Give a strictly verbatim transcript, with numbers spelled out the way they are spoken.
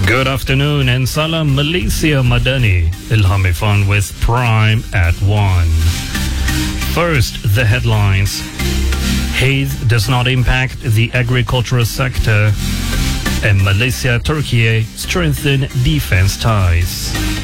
Good afternoon and salam Malaysia Madani. Ilham Irfan with Prime at one. First, the headlines. Haze does not impact the agricultural sector, and Malaysia-Turkey strengthen defense ties.